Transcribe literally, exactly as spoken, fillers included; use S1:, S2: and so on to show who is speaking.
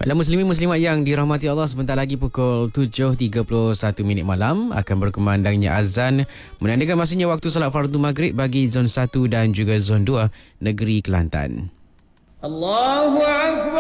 S1: Dan muslimin muslimat yang dirahmati Allah, sebentar lagi pukul tujuh tiga puluh satu minit malam akan berkumandangnya azan menandakan masanya waktu solat fardu maghrib bagi zon satu dan juga zon dua negeri Kelantan.
S2: Allahu Akbar.